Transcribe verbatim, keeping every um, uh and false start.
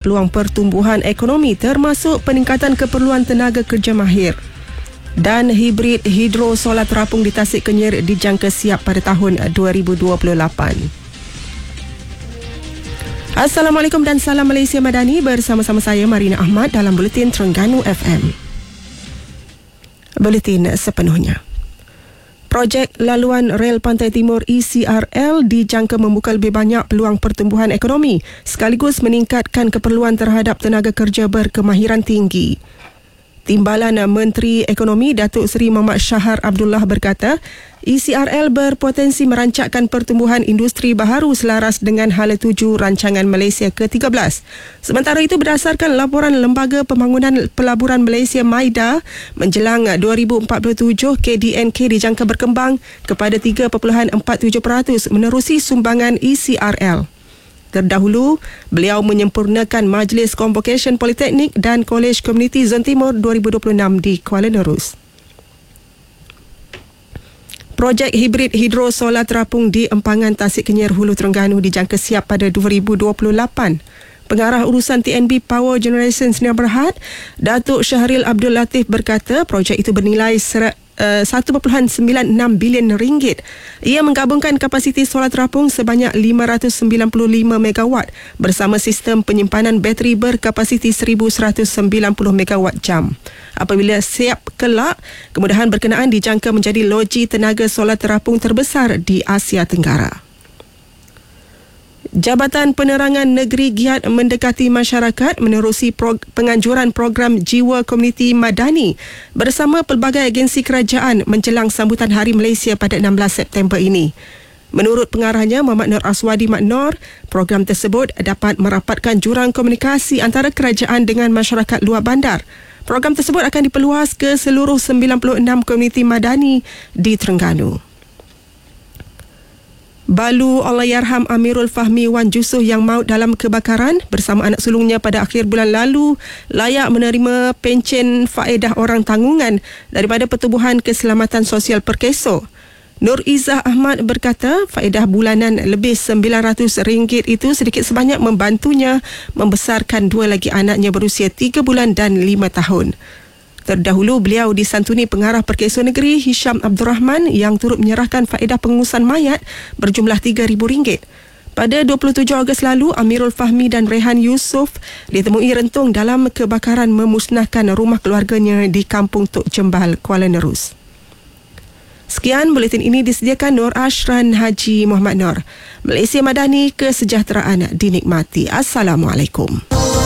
peluang pertumbuhan ekonomi termasuk peningkatan keperluan tenaga kerja mahir. Dan hibrid hidro solar terapung di Tasik Kenyir dijangka siap pada tahun dua ribu dua puluh lapan. Assalamualaikum dan salam Malaysia Madani, bersama-sama saya Marina Ahmad dalam Buletin Terengganu F M. Buletin sepenuhnya. Projek Laluan Rel Pantai Timur E C R L dijangka membuka lebih banyak peluang pertumbuhan ekonomi sekaligus meningkatkan keperluan terhadap tenaga kerja berkemahiran tinggi. Timbalan Menteri Ekonomi Datuk Seri Muhammad Shahar Abdullah berkata, E C R L berpotensi merancakkan pertumbuhan industri baharu selaras dengan Hala Tuju Rancangan Malaysia ke tiga belas. Sementara itu, berdasarkan laporan Lembaga Pembangunan Pelaburan Malaysia MAIDA, menjelang dua ribu empat puluh tujuh, K D N K dijangka berkembang kepada tiga perpuluhan empat tujuh peratus menerusi sumbangan E C R L. Terdahulu, beliau menyempurnakan Majlis Convocation Politeknik dan Kolej Komuniti Zon Timur dua ribu dua puluh enam di Kuala Nerus. Projek hibrid hidro solar terapung di Empangan Tasik Kenyir Hulu Terengganu dijangka siap pada dua ribu dua puluh lapan. Pengarah urusan T N B Power Generation Sdn Bhd, Datuk Syahril Abdul Latif berkata projek itu bernilai ser- Uh, satu perpuluhan sembilan enam bilion ringgit. Ia menggabungkan kapasiti solar terapung sebanyak lima ratus sembilan puluh lima megawatt bersama sistem penyimpanan bateri berkapasiti seribu seratus sembilan puluh megawatt jam. Apabila siap kelak, kemudahan berkenaan dijangka menjadi loji tenaga solar terapung terbesar di Asia Tenggara. Jabatan Penerangan Negeri giat mendekati masyarakat menerusi prog- penganjuran program Jiwa Komuniti Madani bersama pelbagai agensi kerajaan menjelang sambutan Hari Malaysia pada enam belas September ini. Menurut pengarahnya Muhammad Nur Aswadi Mat Nor, program tersebut dapat merapatkan jurang komunikasi antara kerajaan dengan masyarakat luar bandar. Program tersebut akan diperluas ke seluruh sembilan puluh enam komuniti madani di Terengganu. Balu Allahyarham Amirul Fahmi Wan Jusuh yang maut dalam kebakaran bersama anak sulungnya pada akhir bulan lalu layak menerima pencen faedah orang tanggungan daripada Pertubuhan Keselamatan Sosial Perkeso. Nur Izzah Ahmad berkata faedah bulanan lebih sembilan ratus ringgit itu sedikit sebanyak membantunya membesarkan dua lagi anaknya berusia tiga bulan dan lima tahun. Terdahulu, beliau disantuni Pengarah Perkeso Negeri Hisham Abdul Rahman yang turut menyerahkan faedah pengurusan mayat berjumlah tiga ribu ringgit. Pada dua puluh tujuh Ogos lalu, Amirul Fahmi dan Rehan Yusof ditemui rentung dalam kebakaran memusnahkan rumah keluarganya di Kampung Tok Jembal, Kuala Nerus. Sekian, buletin ini disediakan Nur Ashran Haji Muhammad Nur. Malaysia Madani, kesejahteraan dinikmati. Assalamualaikum.